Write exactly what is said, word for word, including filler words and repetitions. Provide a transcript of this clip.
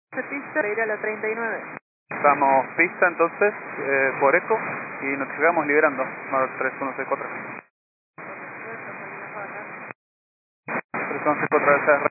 Pista, ir a la treinta y nueve. Estamos pista entonces, eh, por eco, y nos llegamos liberando, tres uno seis cuatro. tres uno seis cuatro, gracias.